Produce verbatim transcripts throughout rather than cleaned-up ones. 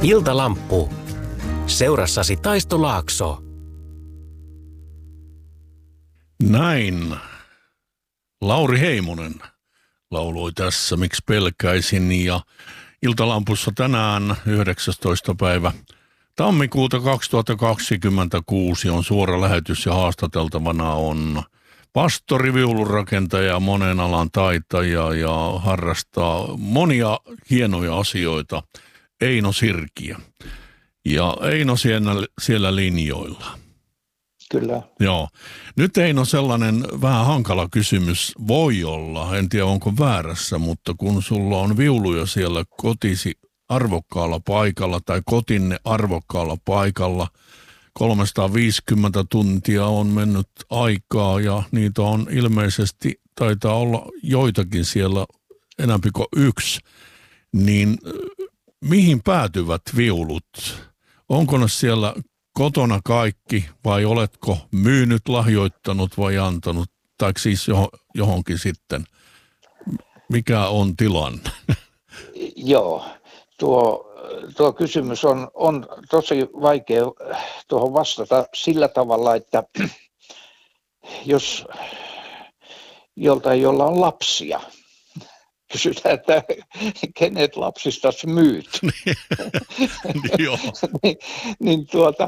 Iltalamppu. Seurassasi Taisto Laakso. Näin. Lauri Heimonen lauloi tässä Miksi pelkäisin, ja Iltalampussa tänään yhdeksästoista päivä tammikuuta kaksituhattakaksikymmentäkuusi on suora lähetys ja haastateltavana on pastori, viulunrakentaja, monen alan taitaja ja harrastaa monia hienoja asioita, Eino Sirkiö. Ja Eino siellä, siellä linjoilla. Kyllä. Joo. Nyt Eino sellainen vähän hankala kysymys voi olla, en tiedä onko väärässä, mutta kun sulla on viuluja siellä kotisi arvokkaalla paikalla tai kotinne arvokkaalla paikalla, kolmesataaviisikymmentä tuntia on mennyt aikaa ja niitä on ilmeisesti, taitaa olla joitakin siellä enemmän kuin yksi, niin mihin päätyvät viulut? Onko ne siellä kotona kaikki vai oletko myynyt, lahjoittanut vai antanut, tai siis johonkin sitten? Mikä on tilanne? Joo, tuo, tuo kysymys on, on tosi vaikea tuohon vastata sillä tavalla, että jos joltain, jolla on lapsia, kysytään, että kenet lapsistasi myyt. Joo. niin, niin tuota,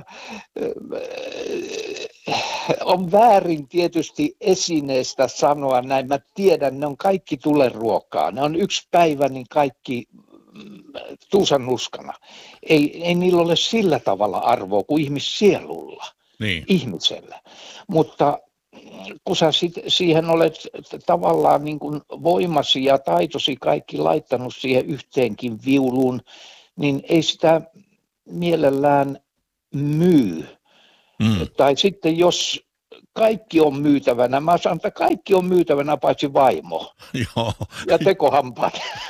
on väärin tietysti esineestä sanoa näin. Mä tiedän, ne on kaikki tuleruokaa. Ne on yksi päivä, niin kaikki tuusan nuskana. Ei, ei niillä ole sillä tavalla arvoa kuin ihmissielulla, niin. ihmisellä. Mutta kun sä sit, siihen olet tavallaan niin kuin voimasi ja taitosi kaikki laittanut siihen yhteenkin viuluun, niin ei sitä mielellään myy. Mm. Tai sitten jos kaikki on myytävänä, mä sanon, että kaikki on myytävänä paitsi vaimo. Joo. Ja tekohampaat.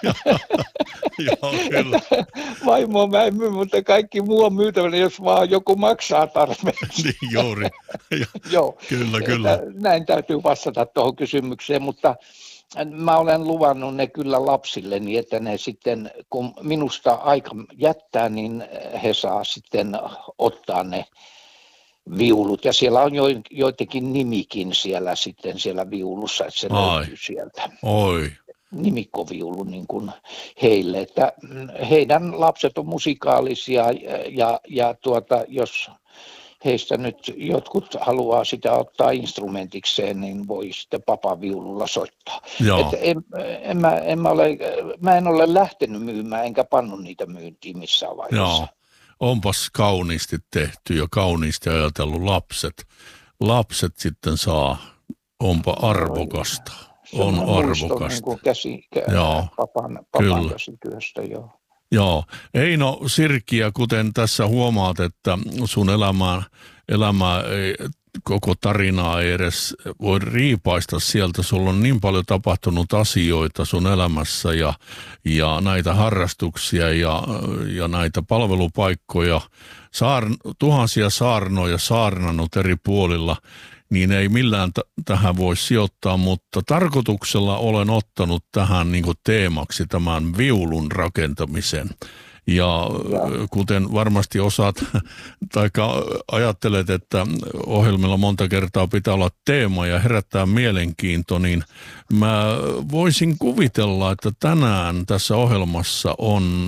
Joo, kyllä. Vaimoa mä en myy, mutta kaikki muu on myytävänä, jos vaan joku maksaa tarpeeksi. Niin, juuri. Joo. Kyllä, kyllä. Näin täytyy vastata tuohon kysymykseen, mutta mä olen luvannut ne kyllä lapsille, niin että ne sitten, kun minusta aika jättää, niin he saa sitten ottaa ne viulut. Ja siellä on jo, joitakin nimikin siellä sitten siellä viulussa, että se Ai. löytyy sieltä. Oi. Nimikkoviulu niin kuin heille, että heidän lapset on musikaalisia ja, ja tuota, jos heistä nyt jotkut haluaa sitä ottaa instrumentikseen, niin voi sitten papaviululla soittaa. Että en, en, mä, en mä, ole, mä en ole lähtenyt myymään enkä pannut niitä myyntiin missään vaiheessa. Joo. Onpas kauniisti tehty ja kauniisti ajatellut lapset. Lapset sitten saa, onpa arvokasta. On arvokasta. Niin käsi, joo, papan, papan käsityöstä, joo. Joo. Eino Sirkiö, kuten tässä huomaat, että sun elämää, elämää ei, koko tarinaa ei edes voi riipaista sieltä. Sulla on niin paljon tapahtunut asioita sun elämässä ja, ja näitä harrastuksia ja, ja näitä palvelupaikkoja. Saar, tuhansia saarnoja saarnannut eri puolilla. Niin ei millään t- tähän voi sijoittaa, mutta tarkoituksella olen ottanut tähän niin kuin teemaksi tämän viulun rakentamisen. Ja, ja kuten varmasti osaat, tai ajattelet, että ohjelmilla monta kertaa pitää olla teema ja herättää mielenkiinto, niin mä voisin kuvitella, että tänään tässä ohjelmassa on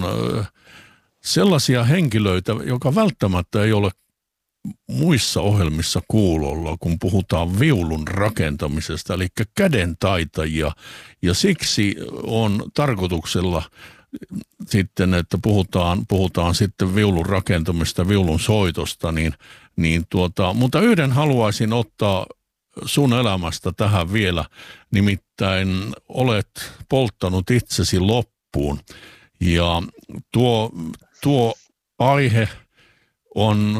sellaisia henkilöitä, joka välttämättä ei ole muissa ohjelmissa kuulolla, kun puhutaan viulun rakentamisesta, eli kädentaitajia, ja siksi on tarkoituksella sitten, että puhutaan, puhutaan sitten viulun rakentamista, viulun soitosta, niin, niin tuota, mutta yhden haluaisin ottaa sun elämästä tähän vielä, nimittäin olet polttanut itsesi loppuun, ja tuo, tuo aihe on,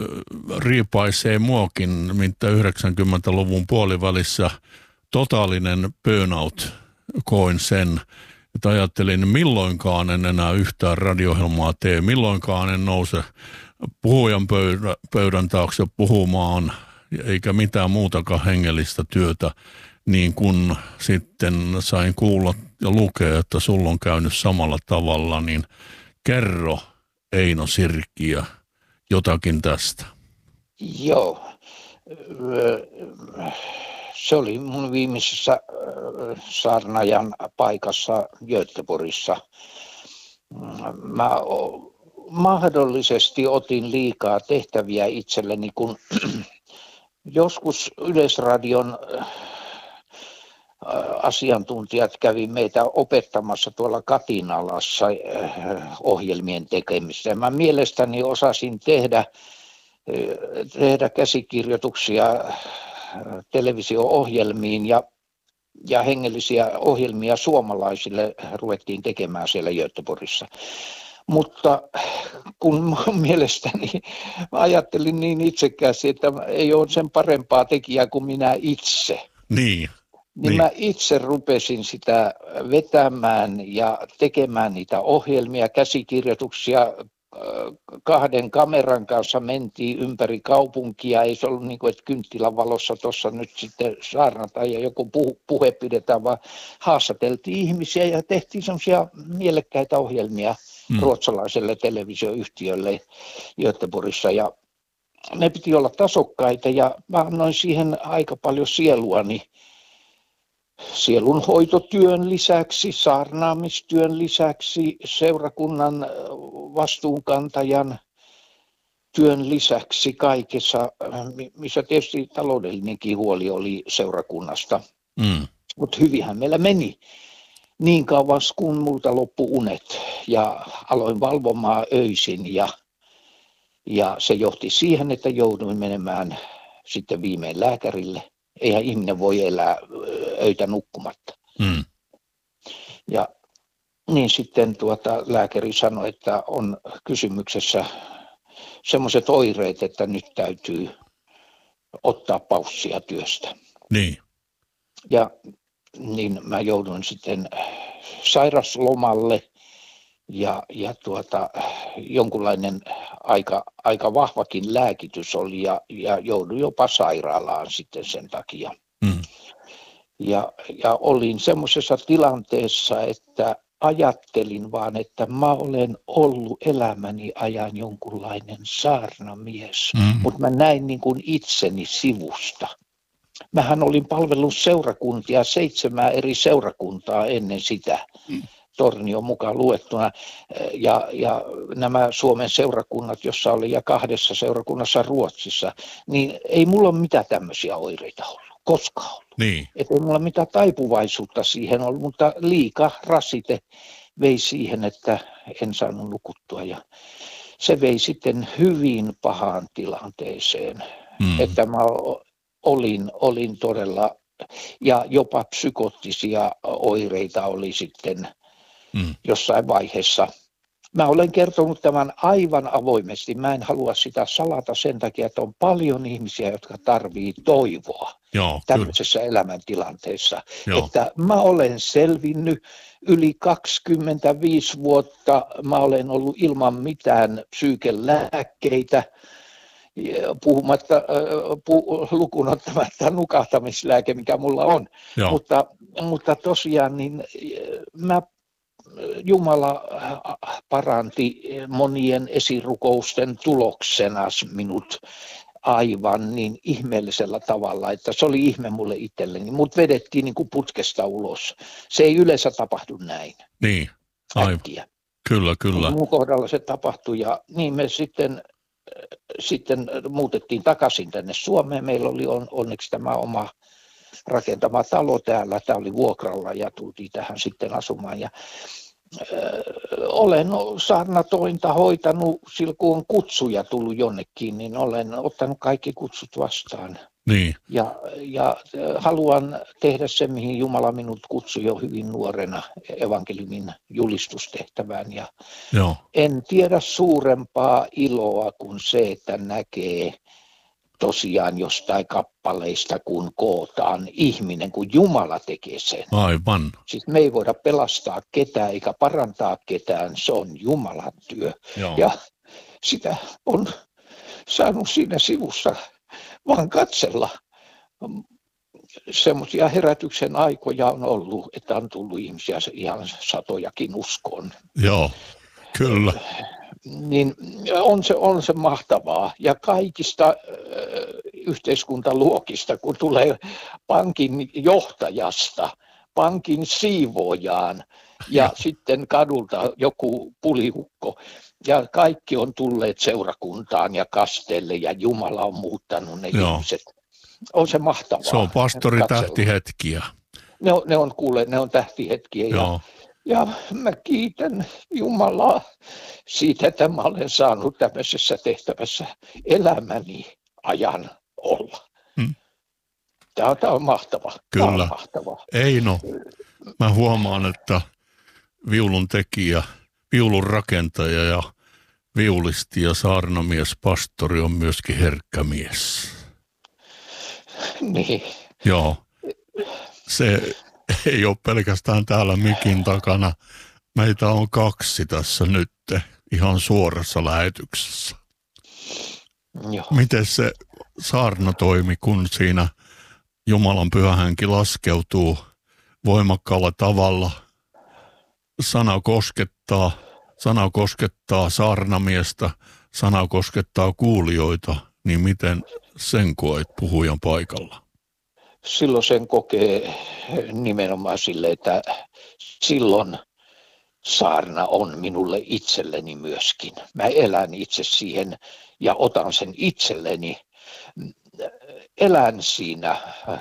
riipaisee muakin, mitä yhdeksänkymmentäluvun puolivälissä totaalinen burnout koin sen, että ajattelin milloinkaan en enää yhtään radio-ohjelmaa tee, milloinkaan en nouse puhujan pöydän, pöydän taakse puhumaan, eikä mitään muutakaan hengellistä työtä, niin kun sitten sain kuulla ja lukea, että sulla on käynyt samalla tavalla, niin kerro, Eino Sirkki ja jotakin tästä. Joo. Se oli mun viimeisessä saarnaajan paikassa Göteborgissa. Mä mahdollisesti otin liikaa tehtäviä itselleni, kun joskus Yleisradion asiantuntijat kävi meitä opettamassa tuolla Katinalassa ohjelmien tekemistä. Mä mielestäni osasin tehdä, tehdä käsikirjoituksia televisio-ohjelmiin ja, ja hengellisiä ohjelmia suomalaisille ruvettiin tekemään siellä Göteborgissa. Mutta kun mielestäni mä ajattelin niin itsekkäästi, että ei ole sen parempaa tekijää kuin minä itse. Niin. Niin, niin mä itse rupesin sitä vetämään ja tekemään niitä ohjelmia, käsikirjoituksia. Kahden kameran kanssa mentiin ympäri kaupunkia, ei se ollut niin kuin, että kynttilän valossa tuossa nyt sitten saarnataan ja joku puhe, puhe pidetään, vaan haastateltiin ihmisiä ja tehtiin semmoisia mielekkäitä ohjelmia hmm. ruotsalaiselle televisioyhtiölle Göteborgissa ja ne piti olla tasokkaita ja mä annoin siihen aika paljon sieluani. Sielunhoitotyön lisäksi, saarnaamistyön lisäksi, seurakunnan vastuunkantajan työn lisäksi kaikessa, missä tietysti taloudellinenkin huoli oli seurakunnasta. Mm. Mutta hyvinhän meillä meni niin kauan, kun multa loppu unet ja aloin valvomaan öisin ja, ja se johti siihen, että jouduin menemään sitten viimein lääkärille. Eihän ihminen voi elää öitä nukkumatta. Mm. Ja niin sitten tuota, lääkäri sanoi, että on kysymyksessä semmoiset oireet, että nyt täytyy ottaa paussia työstä. Niin. Ja niin mä jouduin sitten sairaslomalle ja, ja tuota, jonkunlainen aika, aika vahvakin lääkitys oli ja, ja jouduin jopa sairaalaan sitten sen takia. Mm. Ja, ja olin semmoisessa tilanteessa, että ajattelin vaan, että mä olen ollut elämäni ajan jonkunlainen saarnamies, mm. mutta mä näin niin kuin itseni sivusta. Mähän olin palvellut seurakuntia, seitsemää eri seurakuntaa ennen sitä. Mm. Tornio mukaan luettuna, ja, ja nämä Suomen seurakunnat, jossa oli ja kahdessa seurakunnassa Ruotsissa, niin ei mulla ole mitään tämmöisiä oireita ollut, koskaan ollut. Niin. Että ei mulla mitään taipuvaisuutta siihen ollut, mutta liika rasite vei siihen, että en saanut nukuttua, ja se vei sitten hyvin pahaan tilanteeseen, mm. että mä olin, olin todella, ja jopa psykoottisia oireita oli sitten, Mm. jossain vaiheessa. Mä olen kertonut tämän aivan avoimesti. Mä en halua sitä salata sen takia, että on paljon ihmisiä, jotka tarvii toivoa Joo, tämmöisessä kyllä. elämäntilanteessa. Joo. Että mä olen selvinnyt yli kaksikymmentäviisi vuotta. Mä olen ollut ilman mitään psyykelääkkeitä, puhumatta, pu, lukuun ottamatta nukahtamislääke, mikä mulla on. Mutta, mutta tosiaan niin mä Jumala paranti monien esirukousten tuloksena minut aivan niin ihmeellisellä tavalla, että se oli ihme mulle itselleni. Mut vedettiin niin kuin putkesta ulos. Se ei yleensä tapahdu näin. Niin, aivan. Kyllä, kyllä. Mun kohdalla se tapahtui ja niin me sitten, sitten muutettiin takaisin tänne Suomeen. Meillä oli on, onneksi tämä oma rakentama talo täällä. Tämä oli vuokralla ja tultiin tähän sitten asumaan. Ja, ö, olen saarnatointa hoitanut silloin, kun on kutsuja tullut jonnekin, niin olen ottanut kaikki kutsut vastaan. Niin. Ja, ja haluan tehdä sen, mihin Jumala minut kutsui jo hyvin nuorena evankeliumin julistustehtävään. Ja Joo. En tiedä suurempaa iloa kuin se, että näkee tosiaan jostain kappaleista, kun kootaan ihminen, kun Jumala tekee sen. Aivan. Siis me ei voida pelastaa ketään eikä parantaa ketään, se on Jumalan työ. Joo. Ja sitä on saanut siinä sivussa vaan katsella. Semmoisia herätyksen aikoja on ollut, että on tullut ihmisiä ihan satojakin uskoon. Joo, kyllä. niin on se, on se mahtavaa. Ja kaikista äh, yhteiskuntaluokista, kun tulee pankin johtajasta, pankin siivoojaan ja, ja sitten kadulta joku pulihukko. Ja kaikki on tulleet seurakuntaan ja kasteelle ja Jumala on muuttanut ne Joo. ihmiset. On se mahtavaa. Se on pastori tähtihetkiä. Ne on, ne on kuule, ne on tähtihetkiä. Ja, ja mä kiitän Jumalaa siitä, että mä olen saanut tämmöisessä tehtävässä elämäni ajan olla. Hmm. Tämä on, tämä on mahtavaa. Kyllä. Tämä on mahtavaa. Eino, mä huomaan, että viulun tekijä, viulun rakentaja ja viulisti ja saarnamies, pastori on myöskin herkkä mies. Niin. Joo. Se ei ole pelkästään täällä mikin takana. Meitä on kaksi tässä nyt ihan suorassa lähetyksessä. Joo. Miten se saarna toimi, kun siinä Jumalan pyhä henki laskeutuu voimakkaalla tavalla? Sana koskettaa, sana koskettaa saarnamiestä, sana koskettaa kuulijoita, niin miten sen koet puhujan paikalla? Silloin sen kokee nimenomaan sille, että silloin saarna on minulle itselleni myöskin. Mä elän itse siihen ja otan sen itselleni, elän siinä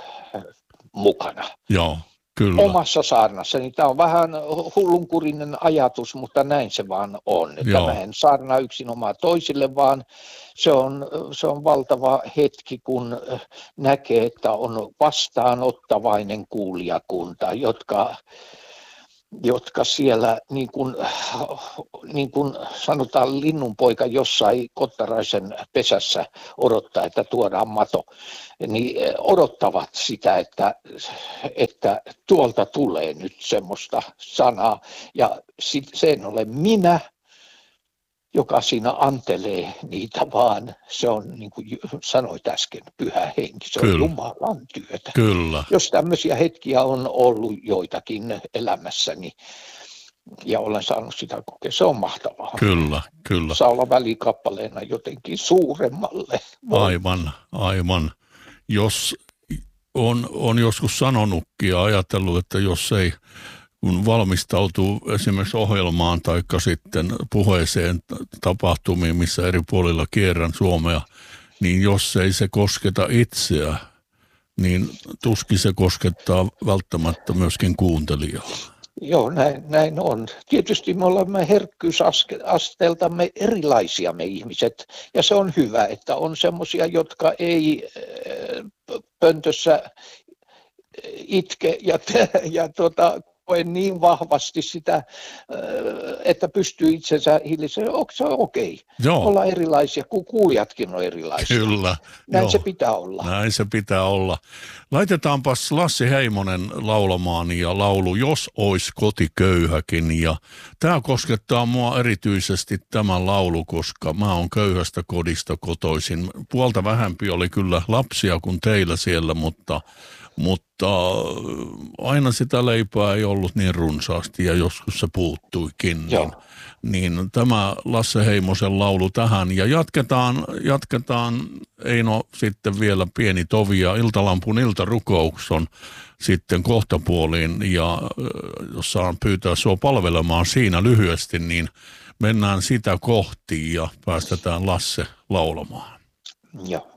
mukana. Joo, kyllä. Omassa saarnassani. Tämä on vähän hullunkurinen ajatus, mutta näin se vaan on. Että mä en saarnaa yksinomaan toisille, vaan se on, se on valtava hetki, kun näkee, että on vastaanottavainen kuulijakunta, jotka, jotka siellä, niin kuin, niin kuin sanotaan linnunpoika jossain kottaraisen pesässä odottaa, että tuodaan mato, niin odottavat sitä, että, että tuolta tulee nyt semmoista sanaa. Ja sit, sen olen minä, joka siinä antelee niitä, vaan se on, niin kuin sanoit äsken, pyhä henki, se Kyllä. on Jumalan työtä. Kyllä. Jos tämmöisiä hetkiä on ollut joitakin elämässäni ja olen saanut sitä kokea, se on mahtavaa. Kyllä, kyllä. Saa olla välikappaleena jotenkin suuremmalle. Aivan, aivan. Jos on, on joskus sanonutkin ja ajatellut, että jos ei kun valmistautuu esimerkiksi ohjelmaan tai sitten puheeseen tapahtumiin, missä eri puolilla kierrän Suomea, niin jos ei se kosketa itseä, niin tuskin se koskettaa välttämättä myöskin kuuntelijaa. Joo, näin, näin on. Tietysti me olemme herkkyysasteeltamme erilaisia me ihmiset, ja se on hyvä, että on semmoisia, jotka ei pöntössä itke ja, ja tuota, koe niin vahvasti sitä, että pystyy itsensä hillisemään. Onko se okei? Okay? Olla erilaisia, kun kuulijatkin on erilaisia. Kyllä. Näin joo. se pitää olla. Näin se pitää olla. Laitetaanpas Lassi Heimonen laulamaan ja laulu Jos ois koti köyhäkin. Ja tämä koskettaa mua erityisesti tämä laulu, koska mä oon köyhästä kodista kotoisin. Puolta vähempi oli kyllä lapsia kuin teillä siellä, mutta... Mutta aina sitä leipää ei ollut niin runsaasti ja joskus se puuttuikin. Niin, niin tämä Lasse Heimosen laulu tähän. Ja jatketaan, jatketaan Eino sitten vielä pieni tovi ja Iltalampun iltarukous on sitten kohtapuoliin. Ja jos saan pyytää sua palvelemaan siinä lyhyesti, niin mennään sitä kohti ja päästetään Lasse laulamaan. Joo.